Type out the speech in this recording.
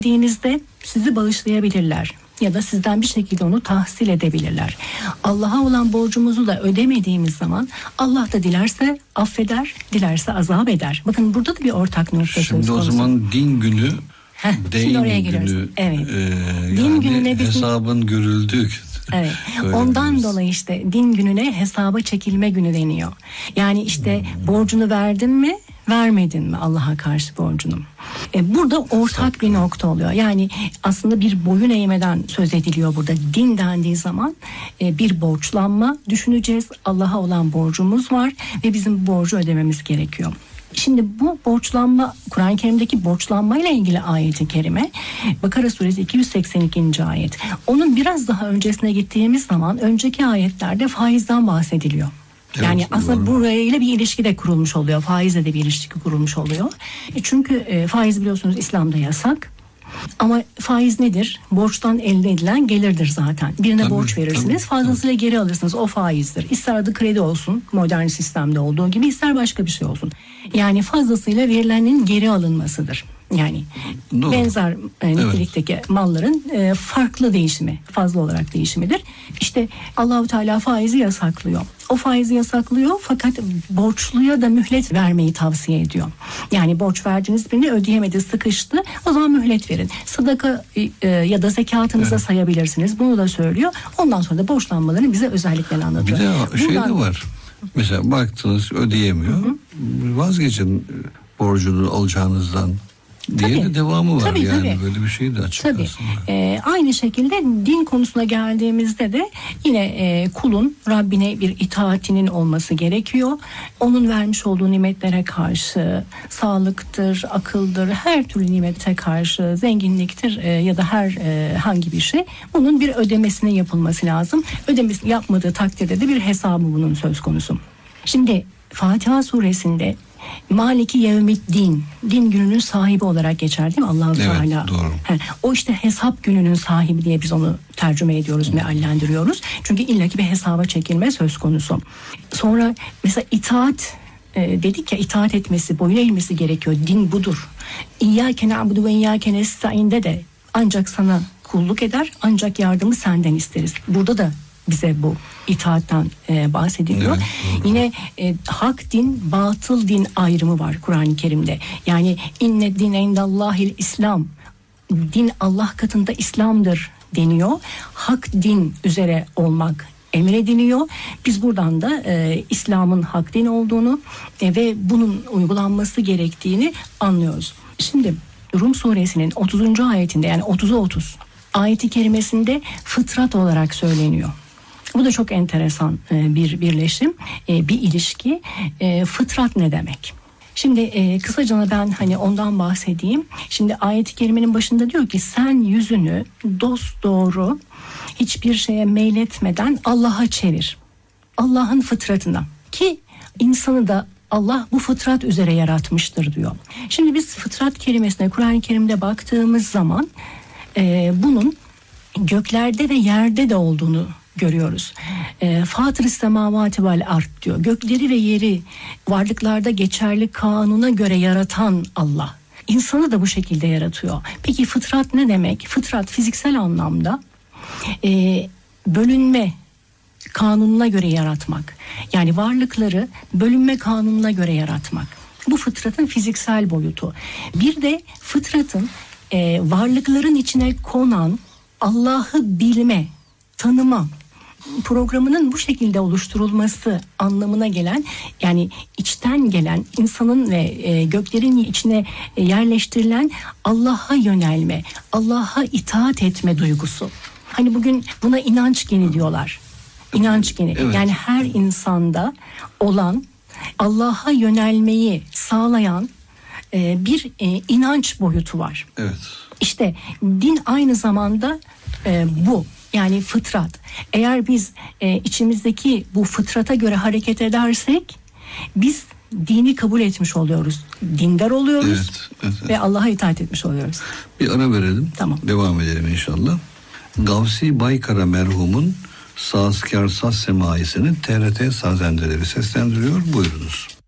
Dinizde sizi bağışlayabilirler ya da sizden bir şekilde onu tahsil edebilirler. Allah'a olan borcumuzu da ödemediğimiz zaman Allah da dilerse affeder, dilerse azap eder. Bakın burada da bir ortak nokta söz konusu. Şimdi o zaman din günü, oraya giriyoruz. Evet. Din yani gününe bizim hesabın görüldüğü. Evet. Ondan dolayı işte din gününe hesaba çekilme günü deniyor. Yani işte borcunu verdin mi, vermedin mi Allah'a karşı borcunu? Burada ortak bir nokta oluyor. Yani aslında bir boyun eğmeden söz ediliyor burada. Din dendiği zaman bir borçlanma düşüneceğiz. Allah'a olan borcumuz var ve bizim bu borcu ödememiz gerekiyor. Şimdi bu borçlanma, Kur'an-ı Kerim'deki borçlanmayla ilgili ayet-i kerime Bakara suresi 282. ayet. Onun biraz daha öncesine gittiğimiz zaman önceki ayetlerde faizden bahsediliyor. Evet, yani aslında burayla bir ilişki de kurulmuş oluyor. Faizle de bir ilişki kurulmuş oluyor. Çünkü faiz biliyorsunuz İslam'da yasak. Ama faiz nedir? Borçtan elde edilen gelirdir zaten. Birine borç verirsiniz, fazlasıyla geri alırsınız. O faizdir. İster adı kredi olsun, modern sistemde olduğu gibi, ister başka bir şey olsun. Yani fazlasıyla verilenin geri alınmasıdır. Yani doğru. Benzer nitelikteki malların farklı değişimi, fazla olarak değişimidir. İşte Allahu Teala faizi yasaklıyor. O faizi yasaklıyor fakat borçluya da mühlet vermeyi tavsiye ediyor. Yani borç verdiğiniz birini ödeyemedi, sıkıştı. O zaman mühlet verin. Sadaka ya da zekatınıza sayabilirsiniz. Bunu da söylüyor. Ondan sonra da borçlanmaların bize özelliklerini anlatıyor. Bir de şey de var. Mesela baktınız ödeyemiyor. Vazgeçin borcunu alacağınızdan diye de devamı var. Yani böyle bir şey de açık aslında. Aynı şekilde din konusuna geldiğimizde de yine kulun Rabbine bir itaatinin olması gerekiyor. Onun vermiş olduğu nimetlere karşı sağlıktır, akıldır, her türlü nimete karşı zenginliktir ya da herhangi bir şey. Bunun bir ödemesinin yapılması lazım. Ödemesini yapmadığı takdirde de bir hesabı bunun söz konusu. Şimdi Fatiha suresinde Maliki Yevmiddin, din gününün sahibi olarak geçer değil mi Allah-u Teala? Doğru. O işte hesap gününün sahibi diye biz onu tercüme ediyoruz, meallendiriyoruz. Çünkü illaki bir hesaba çekilme söz konusu. Sonra mesela itaat dedik ya, itaat etmesi, boyun eğmesi gerekiyor. Din budur. İyyâke na'budu ve iyyâke nestaîn'de de ancak sana kulluk eder, ancak yardımı senden isteriz. Burada da bize bu itaatten bahsediliyor. Evet, yine hak din, batıl din ayrımı var Kur'an-ı Kerim'de. Yani inne dine indallahil İslam. Din Allah katında İslam'dır deniyor. Hak din üzere olmak emrediliyor. Biz buradan da İslam'ın hak din olduğunu ve bunun uygulanması gerektiğini anlıyoruz. Şimdi Rum suresinin 30. ayetinde, yani 30'a 30 ayeti kerimesinde fıtrat olarak söyleniyor. Bu da çok enteresan bir birleşim, bir ilişki. Fıtrat ne demek? Şimdi kısaca ben ondan bahsedeyim. Şimdi ayet-i kerimenin başında diyor ki sen yüzünü dosdoğru hiçbir şeye meyletmeden Allah'a çevir. Allah'ın fıtratına, ki insanı da Allah bu fıtrat üzere yaratmıştır diyor. Şimdi biz fıtrat kelimesine Kur'an-ı Kerim'de baktığımız zaman bunun göklerde ve yerde de olduğunu görüyoruz. Fatır-ı semavati vel ard diyor. Gökleri ve yeri varlıklarda geçerli kanuna göre yaratan Allah. İnsanı da bu şekilde yaratıyor. Peki fıtrat ne demek? Fıtrat fiziksel anlamda bölünme kanununa göre yaratmak. Yani varlıkları bölünme kanununa göre yaratmak. Bu fıtratın fiziksel boyutu. Bir de fıtratın varlıkların içine konan Allah'ı bilme, tanıma programının bu şekilde oluşturulması anlamına gelen, yani içten gelen, insanın ve göklerin içine yerleştirilen Allah'a yönelme, Allah'a itaat etme duygusu. Hani bugün buna inanç geni diyorlar. İnanç geni. Evet. Yani her insanda olan Allah'a yönelmeyi sağlayan bir inanç boyutu var. Evet. İşte din aynı zamanda bu. Yani fıtrat. Eğer biz içimizdeki bu fıtrata göre hareket edersek biz dini kabul etmiş oluyoruz. Dindar oluyoruz ve Allah'a itaat etmiş oluyoruz. Bir ara verelim. Tamam. Devam edelim inşallah. Gavsi Baykara merhumun Sazkar Saz Semaisi'ni TRT Sazendeleri seslendiriyor. Buyurunuz.